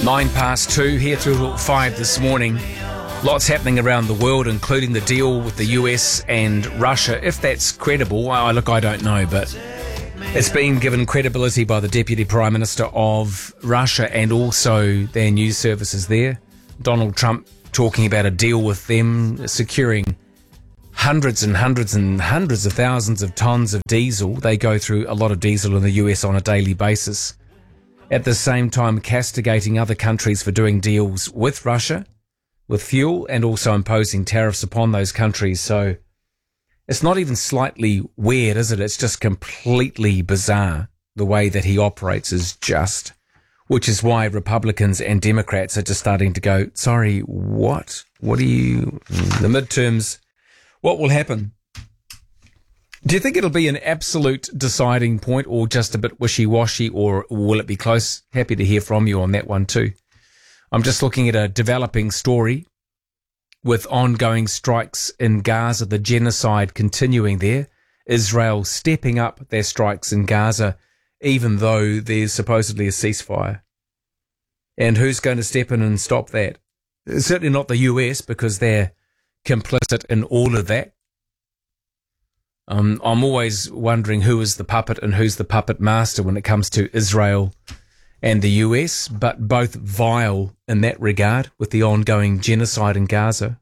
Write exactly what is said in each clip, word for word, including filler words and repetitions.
Nine past two here through five this morning. Lots happening around the world, including the deal with the U S and Russia. If that's credible, well, look, I don't know, but it's been given credibility by the Deputy Prime Minister of Russia and also their news services there. Donald Trump talking about a deal with them, securing hundreds and hundreds and hundreds of thousands of tons of diesel. They go through a lot of diesel in the U S on a daily basis. At the same time, castigating other countries for doing deals with Russia, with fuel, and also imposing tariffs upon those countries. So it's not even slightly weird, is it? It's just completely bizarre. The way that he operates is just, which is why Republicans and Democrats are just starting to go, sorry, what? What are you, the midterms, what will happen? Do you think it'll be an absolute deciding point or just a bit wishy-washy, or will it be close? Happy to hear from you on that one too. I'm just looking at a developing story with ongoing strikes in Gaza, the genocide continuing there. Israel stepping up their strikes in Gaza, even though there's supposedly a ceasefire. And who's going to step in and stop that? Certainly not the U S, because they're complicit in all of that. Um, I'm always wondering who is the puppet and who's the puppet master when it comes to Israel and the U S, but both vile in that regard with the ongoing genocide in Gaza.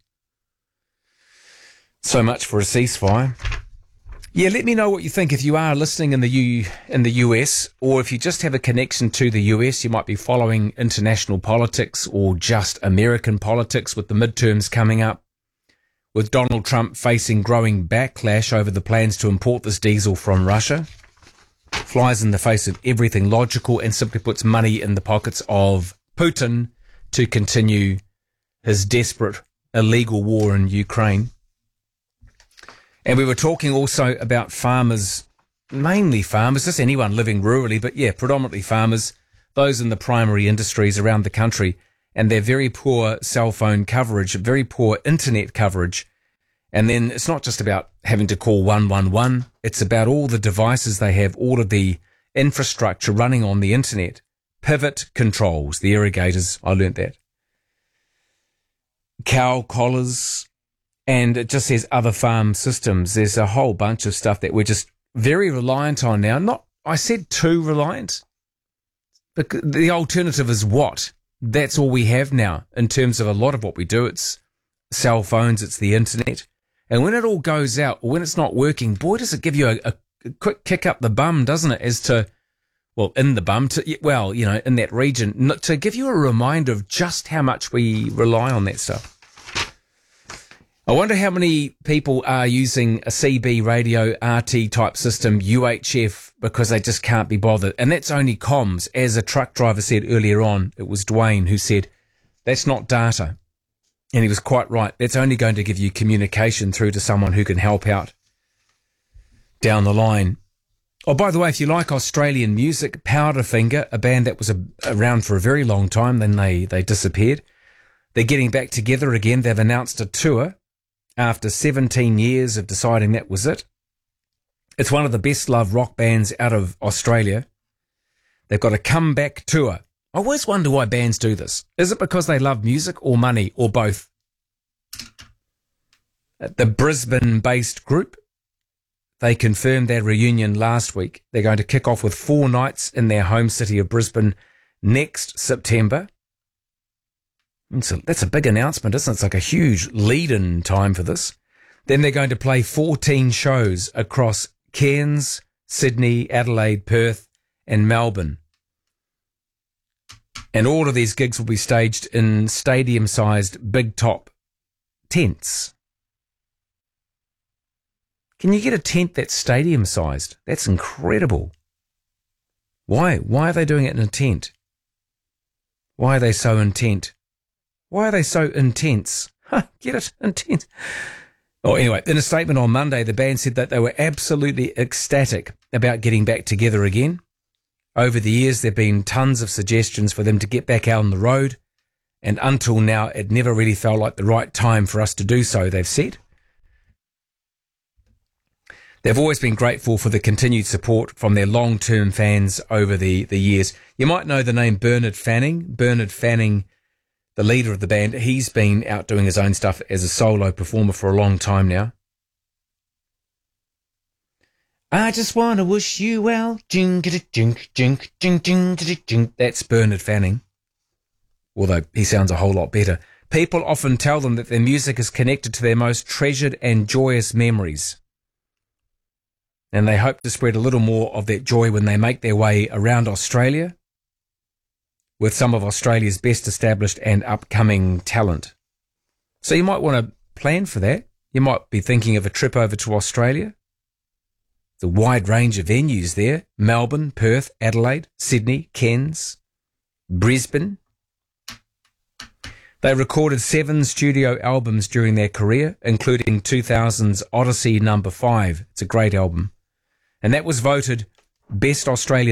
So much for a ceasefire. Yeah, let me know what you think if you are listening in the U in the U S, or if you just have a connection to the U S. You might be following international politics or just American politics with the midterms coming up, with Donald Trump facing growing backlash over the plans to import this diesel from Russia. Flies in the face of everything logical and simply puts money in the pockets of Putin to continue his desperate illegal war in Ukraine. And we were talking also about farmers, mainly farmers, just anyone living rurally, but yeah, predominantly farmers, those in the primary industries around the country, and their very poor cell phone coverage, very poor internet coverage. And then it's not just about having to call one one one. It's about all the devices they have, all of the infrastructure running on the internet. Pivot controls, the irrigators, I learnt that. Cow collars, and it just says other farm systems. There's a whole bunch of stuff that we're just very reliant on now. Not, I said too reliant, but the alternative is what? That's all we have now in terms of a lot of what we do. It's cell phones, it's the internet. And when it all goes out, or when it's not working, boy, does it give you a, a quick kick up the bum, doesn't it? As to, well, in the bum, to, well, you know, in that region, to give you a reminder of just how much we rely on that stuff. I wonder how many people are using a C B radio R T type system, U H F, because they just can't be bothered. And that's only comms. As a truck driver said earlier on, it was Dwayne who said, that's not data. And he was quite right. That's only going to give you communication through to someone who can help out down the line. Oh, by the way, if you like Australian music, Powderfinger, a band that was a, around for a very long time, then they, they disappeared. They're getting back together again. They've announced a tour after seventeen years of deciding that was it. It's one of the best loved rock bands out of Australia. They've got a comeback tour. I always wonder why bands do this. Is it because they love music or money or both? The Brisbane-based group, they confirmed their reunion last week. They're going to kick off with four nights in their home city of Brisbane next September. So that's a big announcement, isn't it? It's like a huge lead-in time for this. Then they're going to play fourteen shows across Cairns, Sydney, Adelaide, Perth, and Melbourne. And all of these gigs will be staged in stadium-sized big top tents. Can you get a tent that's stadium-sized? That's incredible. Why? Why are they doing it in a tent? Why are they so intent? Why are they so intense? Huh, get it? Intense. Oh, anyway, in a statement on Monday, the band said that they were absolutely ecstatic about getting back together again. Over the years, there have been tons of suggestions for them to get back out on the road, and until now, it never really felt like the right time for us to do so, they've said. They've always been grateful for the continued support from their long-term fans over the, the years. You might know the name Bernard Fanning. Bernard Fanning, the leader of the band, he's been out doing his own stuff as a solo performer for a long time now. I just want to wish you well. That's Bernard Fanning. Although he sounds a whole lot better. People often tell them that their music is connected to their most treasured and joyous memories. And they hope to spread a little more of that joy when they make their way around Australia with some of Australia's best established and upcoming talent. So you might want to plan for that. You might be thinking of a trip over to Australia. The wide range of venues there: Melbourne, Perth, Adelaide, Sydney, Cairns, Brisbane. They recorded seven studio albums during their career, including two thousand's Odyssey Number Five. It's a great album. And that was voted Best Australian